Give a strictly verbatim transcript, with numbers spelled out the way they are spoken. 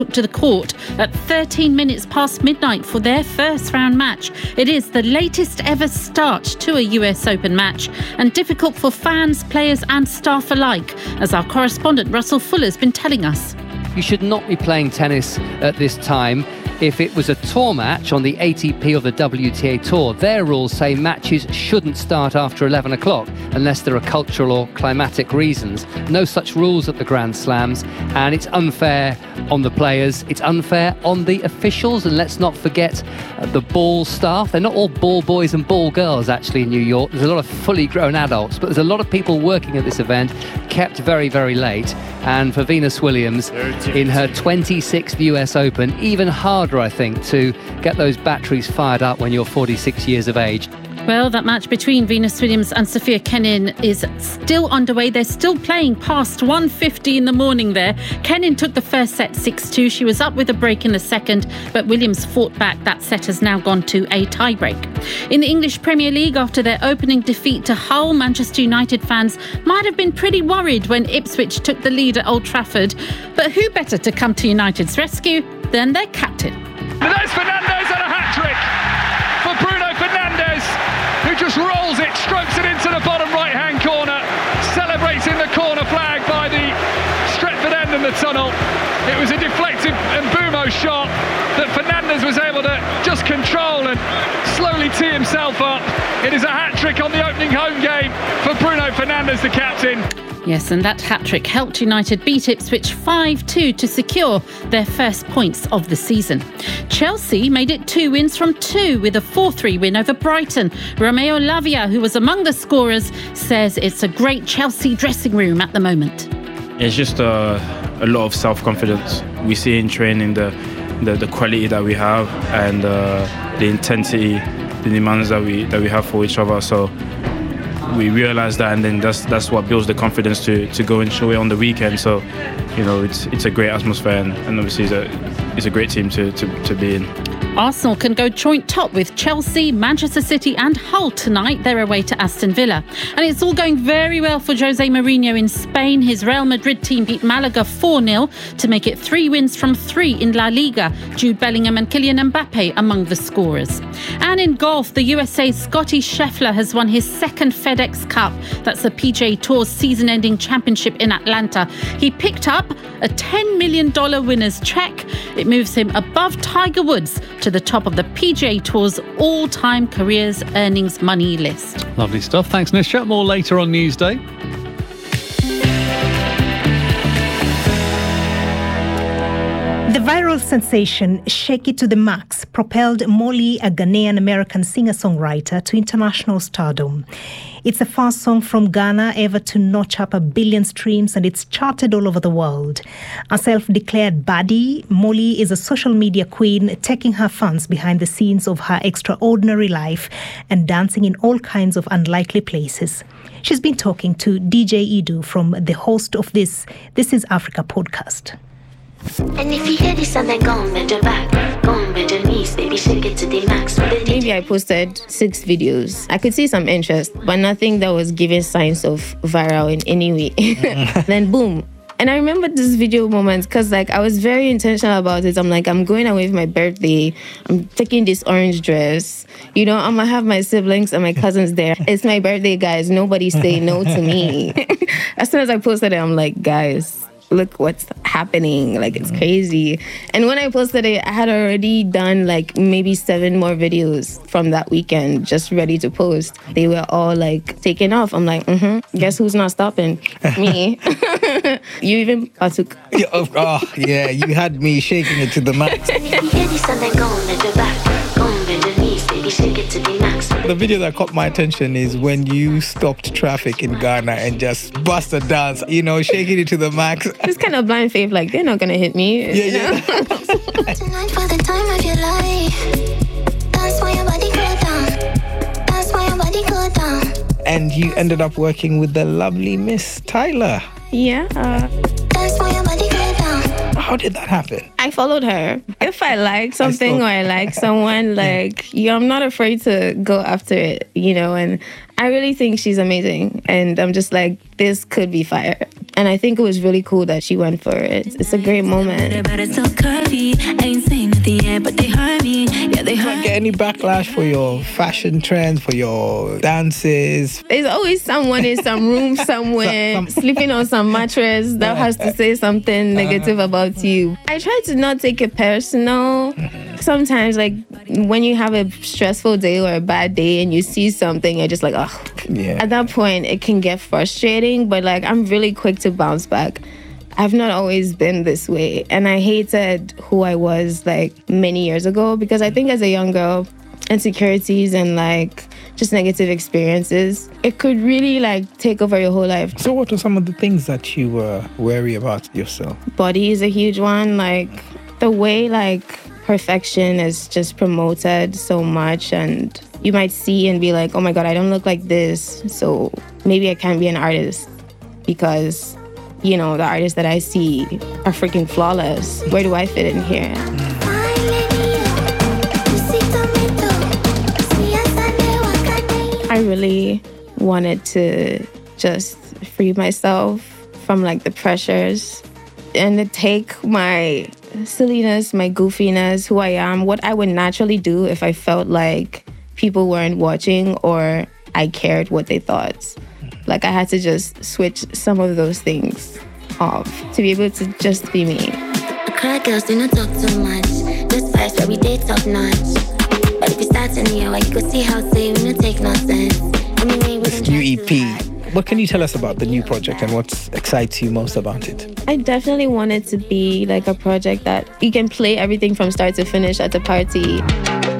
to the court at thirteen minutes past midnight for their first round match. It is the latest ever start to a U S Open match and difficult for fans, players and staff alike, as our correspondent Russell Fuller's been telling us. You should not be playing tennis at this time. If it was a tour match on the A T P or the W T A Tour, their rules say matches shouldn't start after eleven o'clock unless there are cultural or climatic reasons. No such rules at the Grand Slams, and it's unfair on the players, it's unfair on the officials, and let's not forget uh, the ball staff. They're not all ball boys and ball girls actually in New York. There's a lot of fully grown adults, but there's a lot of people working at this event, kept very, very late. And for Venus Williams, in her twenty-sixth U S Open, even harder, I think, to get those batteries fired up when you're forty-six years of age. Well, that match between Venus Williams and Sofia Kenin is still underway. They're still playing past one fifty in the morning there. Kenin took the first set six two. She was up with a break in the second, but Williams fought back. That set has now gone to a tie-break. In the English Premier League, after their opening defeat to Hull, Manchester United fans might have been pretty worried when Ipswich took the lead at Old Trafford. But who better to come to United's rescue than their captain? There's Fernandes and a hat-trick for Bruno Fernandes, who just rolls it, strokes it into the bottom right-hand corner, celebrating the corner flag by the Stretford end in the tunnel. It was a deflected and Mbumo shot that Fernandes was able to just control and slowly tee himself up. It is a hat-trick on the opening home game for Bruno Fernandes, the captain. Yes, and that hat-trick helped United beat Ipswich five two to secure their first points of the season. Chelsea made it two wins from two with a four three win over Brighton. Romeo Lavia, who was among the scorers, says it's a great Chelsea dressing room at the moment. It's just a, a lot of self-confidence. We see in training the, the, the quality that we have and uh, the intensity, the demands that we that we have for each other. So we realise that, and then that's that's what builds the confidence to to go and show it on the weekend. So, you know, it's it's a great atmosphere, and, and obviously it's a it's a great team to, to, to be in. Arsenal can go joint top with Chelsea, Manchester City and Hull tonight. They're away to Aston Villa. And it's all going very well for Jose Mourinho in Spain. His Real Madrid team beat Malaga four nil to make it three wins from three in La Liga. Jude Bellingham and Kylian Mbappe among the scorers. And in golf, the U S A's Scottie Scheffler has won his second FedEx Cup. That's the P G A Tour's season-ending championship in Atlanta. He picked up a ten million dollars winner's check. It moves him above Tiger Woods to the top of the P G A Tour's all-time careers earnings money list. Lovely stuff. Thanks, Nisha. More later on Newsday. The viral sensation Shake It to the Max propelled Molly, a Ghanaian-American singer-songwriter, to international stardom. It's the first song from Ghana ever to notch up a billion streams, and it's charted all over the world. A self-declared baddie, Molly is a social media queen, taking her fans behind the scenes of her extraordinary life and dancing in all kinds of unlikely places. She's been talking to D J Edu from the host of this This Is Africa podcast. And if you hear this and then go on bend your back, go on bend your knees, baby, shake it to the max. Maybe I posted six videos. I could see some interest, but nothing that was giving signs of viral in any way. Then boom. And I remember this video moment because like I was very intentional about it. I'm like, I'm going away for my birthday. I'm taking this orange dress. You know, I'm gonna have my siblings and my cousins there. It's my birthday, guys. Nobody say no to me. As soon as I posted it, I'm like, guys, look what's happening. Like, it's crazy. And when I posted it, I had already done like maybe seven more videos from that weekend just ready to post. They were all like taken off. I'm like, mm-hmm, guess who's not stopping? Me. You even partook. Oh, oh, yeah, you had me shaking it to the max. The video that caught my attention is when you stopped traffic in Ghana and just bust a dance, you know, shaking it to the max. Just kind of blind faith, like, they're not going to hit me. Yeah, you know? yeah. Tonight for the time of your life. That's why your body go down. That's why your body go down. And you ended up working with the lovely Miss Tyler. Yeah. Uh, That's why your body go down. How did that happen? I followed her. If I like something I or I like someone, like, yeah, I'm not afraid to go after it, you know, and I really think she's amazing. And I'm just like, this could be fire. And I think it was really cool that she went for it. It's a great moment. Get any backlash for your fashion trends, for your dances? There's always someone in some room somewhere some, some... sleeping on some mattress that has to say something negative about you. I try to not take it personal. Sometimes, like, when you have a stressful day or a bad day and you see something, you're just like, oh. Yeah. At that point, it can get frustrating, but, like, I'm really quick to bounce back. I've not always been this way, and I hated who I was, like, many years ago, because I think as a young girl, insecurities and, like, just negative experiences, it could really, like, take over your whole life. So what are some of the things that you were wary about yourself? Body is a huge one. Like, the way, like, perfection is just promoted so much, and you might see and be like, oh my God, I don't look like this, so maybe I can't be an artist because, you know, the artists that I see are freaking flawless. Where do I fit in here? I really wanted to just free myself from, like, the pressures and to take my silliness, my goofiness, who I am, what I would naturally do if I felt like people weren't watching or I cared what they thought. Like, I had to just switch some of those things off to be able to just be me. I cry girls do not talk too much. This vibes where we did top notch. But if you start in here, you could see how say we don't take nonsense. Anyway, we this new E P. What can you tell us about the new project and what excites you most about it? I definitely want it to be like a project that you can play everything from start to finish at the party.